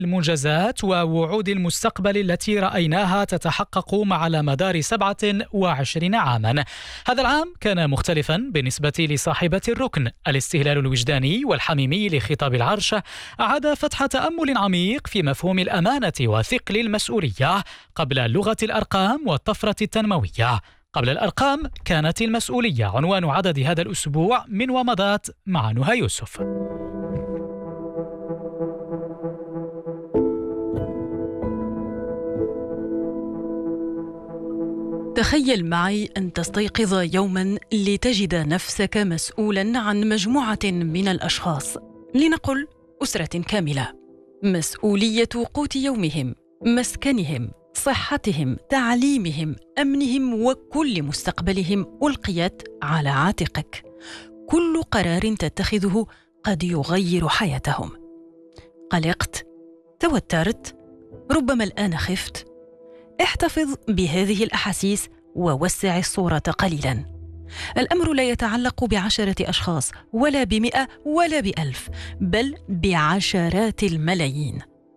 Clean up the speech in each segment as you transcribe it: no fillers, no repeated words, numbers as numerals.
المنجزات ووعود المستقبل التي رأيناها تتحقق على مدار 27 عاما. هذا العام كان مختلفا بالنسبة لصاحبة الركن. الاستهلال الوجداني والحميمي لخطاب العرش أعاد فتح تأمل عميق في مفهوم الأمانة وثقل المسؤولية قبل لغة الأرقام والطفرة التنموية. قبل الأرقام كانت المسؤولية عنوان عدد هذا الأسبوع من ومضات مع نهى يوسف. تخيل معي أن تستيقظ يوما لتجد نفسك مسؤولا عن مجموعة من الأشخاص، لنقل أسرة كاملة. مسؤولية قوت يومهم، مسكنهم، صحتهم، تعليمهم، أمنهم وكل مستقبلهم ألقيت على عاتقك. كل قرار تتخذه قد يغير حياتهم. قلقت، توترت، ربما الآن خفت. احتفظ بهذه الأحاسيس ووسع الصورة قليلا. الأمر لا يتعلق ب10 أشخاص ولا ب100 ولا ب1000، بل بعشرات الملايين.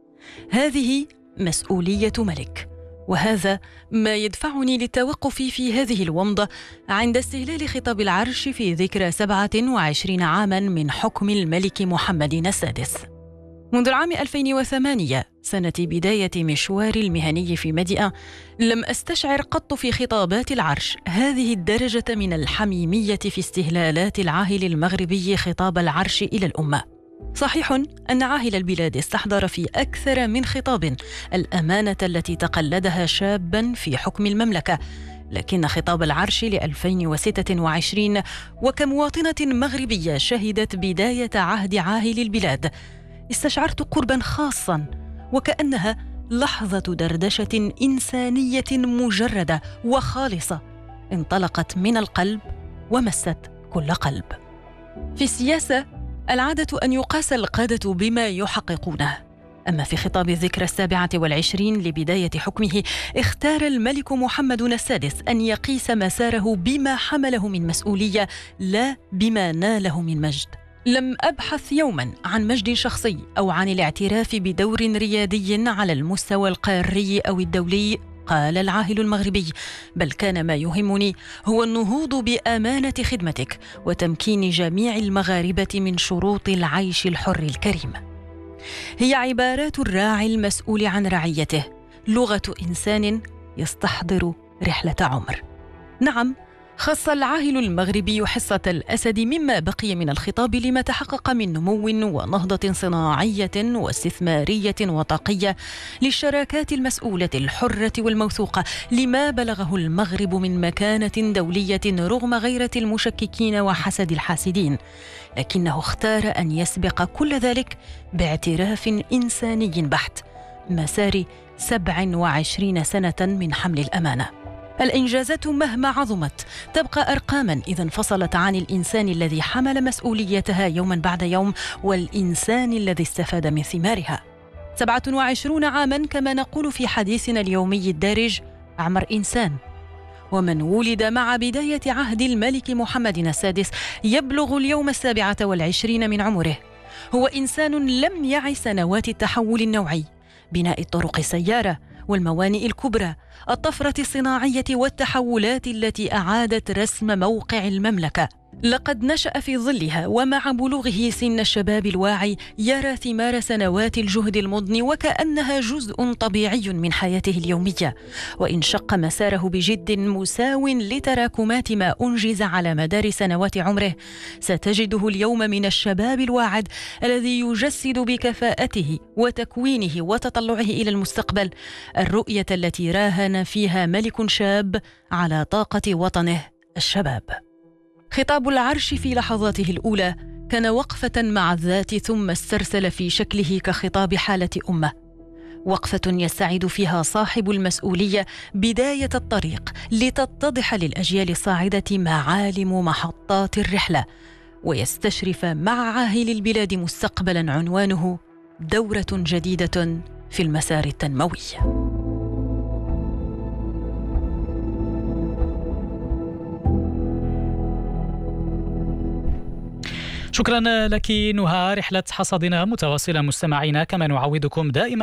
هذه مسؤولية ملك، وهذا ما يدفعني للتوقف في هذه الومضة عند استهلال خطاب العرش في ذكرى 27 عاما من حكم الملك محمد السادس. منذ العام 2008 سنة بداية مشواري المهني في مدينة، لم أستشعر قط في خطابات العرش هذه الدرجة من الحميمية في استهلالات العاهل المغربي خطاب العرش إلى الأمة. صحيح أن عاهل البلاد استحضر في أكثر من خطاب الأمانة التي تقلدها شابا في حكم المملكة، لكن خطاب العرش ل 2026 وكمواطنة مغربية شهدت بداية عهد عاهل البلاد استشعرت قربا خاصا، وكأنها لحظة دردشة إنسانية مجردة وخالصة انطلقت من القلب ومست كل قلب. في السياسة العادة أن يقاس القادة بما يحققونه، أما في خطاب الذكرى 27 لبداية حكمه اختار الملك محمد السادس أن يقيس مساره بما حمله من مسؤولية لا بما ناله من مجد. لم أبحث يوما عن مجد شخصي أو عن الاعتراف بدور ريادي على المستوى القاري أو الدولي، قال العاهل المغربي، بل كان ما يهمني هو النهوض بأمانة خدمتك وتمكين جميع المغاربة من شروط العيش الحر الكريم. هي عبارات الراعي المسؤول عن رعيته، لغة إنسان يستحضر رحلة عمر. نعم، خص العاهل المغربي حصة الأسد مما بقي من الخطاب لما تحقق من نمو ونهضة صناعية واستثمارية وطاقية للشراكات المسؤولة الحرة والموثوقة، لما بلغه المغرب من مكانة دولية رغم غيرة المشككين وحسد الحاسدين، لكنه اختار أن يسبق كل ذلك باعتراف إنساني بحت، مسار 27 سنة من حمل الأمانة. الإنجازات مهما عظمت تبقى أرقاما إذا انفصلت عن الإنسان الذي حمل مسؤوليتها يوما بعد يوم والإنسان الذي استفاد من ثمارها. 27 عاما كما نقول في حديثنا اليومي الدارج أعمر إنسان، ومن ولد مع بداية عهد الملك محمد السادس يبلغ اليوم 27 من عمره هو إنسان لم يعي سنوات التحول النوعي، بناء الطرق السيارة والموانئ الكبرى، الطفرة الصناعية والتحولات التي أعادت رسم موقع المملكة. لقد نشأ في ظلها، ومع بلوغه سن الشباب الواعي يرى ثمار سنوات الجهد المضني وكأنها جزء طبيعي من حياته اليومية. وإن شق مساره بجد مساو لتراكمات ما أنجز على مدار سنوات عمره، ستجده اليوم من الشباب الواعد الذي يجسد بكفاءته وتكوينه وتطلعه إلى المستقبل الرؤية التي راهن فيها ملك شاب على طاقة وطنه الشباب. خطاب العرش في لحظاته الأولى كان وقفة مع الذات، ثم استرسل في شكله كخطاب حالة أمة، وقفة يستعيد فيها صاحب المسؤولية بداية الطريق لتتضح للأجيال الصاعدة معالم محطات الرحلة، ويستشرف مع عاهل البلاد مستقبلا عنوانه دورة جديدة في المسار التنموي. شكرا لك نهى. رحلة حصادنا متواصلة مستمعينا، كما نعودكم دائما